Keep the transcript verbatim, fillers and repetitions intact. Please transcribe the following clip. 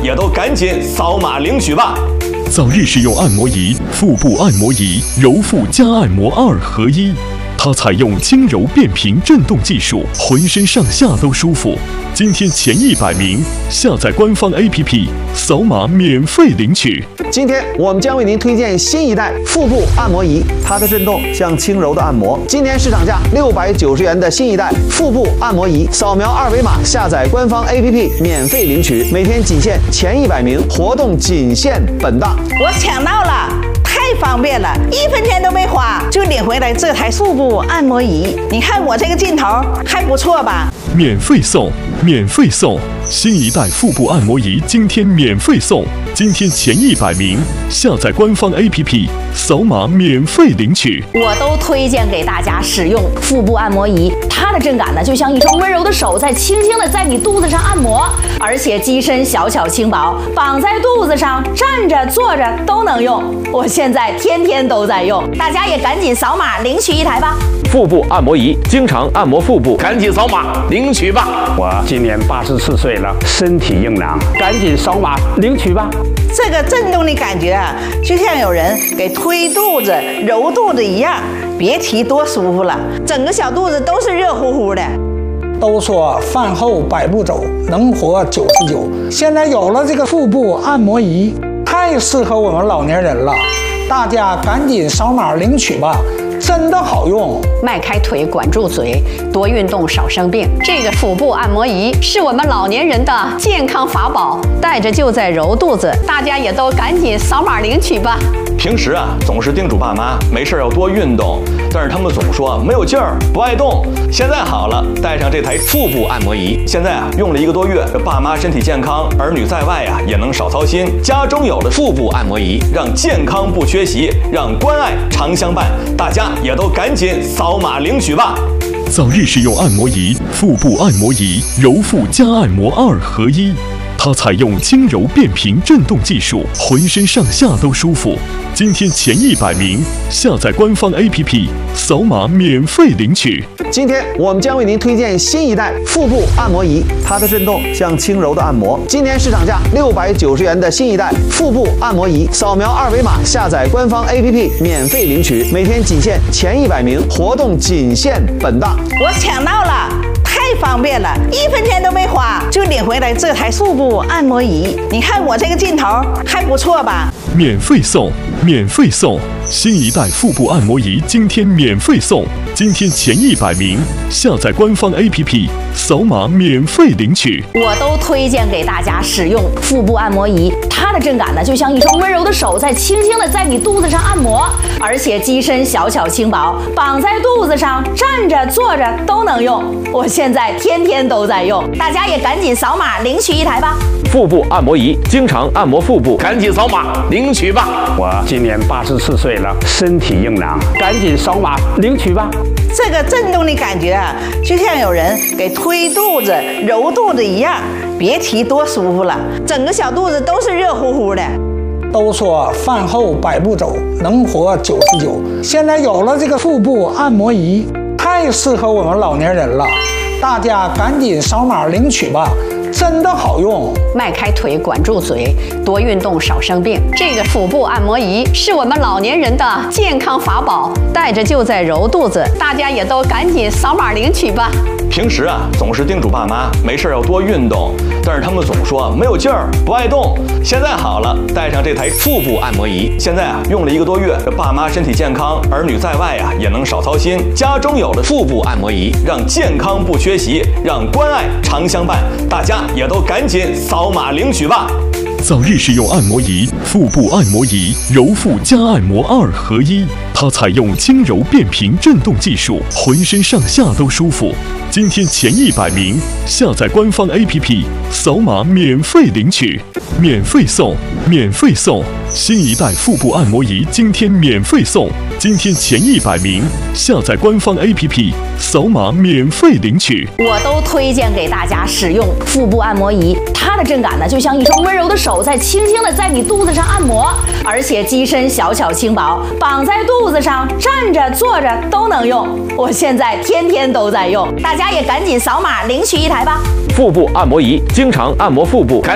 也都赶紧扫码领取吧！ 早日使用按摩仪，腹部按摩仪，揉腹加按摩二合一。它采用轻柔变频震动技术，浑身上下都舒服。今天前一百名下载官方 A P P， 扫码免费领取。 今天我们将为您推荐新一代腹部按摩仪，它的震动像轻柔的按摩。今天市场价六百九十元的新一代腹部按摩仪，扫描二维码下载官方 A P P 免费领取，每天仅限前一百名，活动仅限本档。 我抢到了！太方便了，一分钱都没花就领回来这台腹部按摩仪。你看我这个劲头还不错吧？ 免费送，免费送！新一代腹部按摩仪今天免费送，今天前一百名下载官方 A P P， 扫码免费领取。 我都推荐给大家使用腹部按摩仪，它的震感呢，就像一双温柔的手在轻轻的在你肚子上按摩，而且机身小巧轻薄，绑在肚子上，站着坐着都能用。我现在天天都在用，大家也赶紧扫码领取一台吧。 腹部按摩仪，经常按摩腹部， 赶紧扫码领取吧！ 我今年八十四岁了，身体硬朗，赶紧扫码领取吧！ 这个震动的感觉啊，就像有人给推肚子、揉肚子一样，别提多舒服了，整个小肚子都是热乎乎的。 都说饭后百步走，能活九十九。现在有了这个腹部按摩仪，太适合我们老年人了，大家赶紧扫码领取吧！真的好用， 迈开腿，管住嘴，多运动，少生病。这个腹部按摩仪是我们老年人的健康法宝，带着就在揉肚子，大家也都赶紧扫码领取吧。 平时啊，总是叮嘱爸妈没事要多运动，但是他们总说没有劲儿，不爱动。现在好了，带上这台腹部按摩仪，现在啊用了一个多月，爸妈身体健康，儿女在外啊也能少操心。家中有了腹部按摩仪，让健康不缺席，让关爱常相伴。大家也都赶紧扫码领取吧！ 早日使用按摩仪，腹部按摩仪，揉腹加按摩二合一。它采用轻柔变频震动技术，浑身上下都舒服。今天前一百名下载官方 A P P， 扫码免费领取。 今天我们将为您推荐新一代腹部按摩仪，它的震动像轻柔的按摩。今天市场价六百九十元的新一代腹部按摩仪，扫描二维码下载官方 A P P 免费领取，每天仅限前一百名，活动仅限本档。 我抢到了！太方便了，一分钱都没花就领回来这台腹部按摩仪。你看我这个劲头还不错吧？ 免费送，免费送！新一代腹部按摩仪今天免费送，今天前一百名下载官方 A P P， 扫码免费领取。 我都推荐给大家使用腹部按摩仪，它的震感呢，就像一双温柔的手在轻轻的在你肚子上按摩，而且机身小巧轻薄，绑在肚子上，站着坐着都能用。我现在天天都在用，大家也赶紧扫码领取一台吧。 腹部按摩仪，经常按摩腹部， 赶紧扫码领取吧！ 我今年八十四岁了，身体硬朗，赶紧扫码领取吧！ 这个震动的感觉啊，就像有人给推肚子、揉肚子一样，别提多舒服了，整个小肚子都是热乎乎的。 都说饭后百步走，能活九十九。现在有了这个腹部按摩仪，太适合我们老年人了，大家赶紧扫码领取吧！真的好用， 迈开腿，管住嘴，多运动，少生病。这个腹部按摩仪是我们老年人的健康法宝，带着就在揉肚子，大家也都赶紧扫码领取吧。 平时啊，总是叮嘱爸妈没事要多运动，但是他们总说没有劲儿，不爱动。现在好了，带上这台腹部按摩仪，现在啊用了一个多月，爸妈身体健康，儿女在外啊也能少操心。家中有了腹部按摩仪，让健康不缺席，让关爱常相伴。大家也都赶紧扫码领取吧！ 早日使用按摩仪，腹部按摩仪，揉腹加按摩二合一。它采用轻柔变频震动技术，浑身上下都舒服。今天前一百名下载官方 A P P， 扫码免费领取。免费送，免费送！新一代腹部按摩仪今天免费送，今天前一百名下载官方 A P P， 扫码免费领取。 我都推荐给大家使用腹部按摩仪，它的震感呢，就像一双温柔的手在轻轻的在你肚子上按摩，而且机身小巧轻薄，绑在肚子上，站着坐着都能用。我现在天天都在用，大家也赶紧扫码领取一台吧。 腹部按摩仪，经常按摩腹部。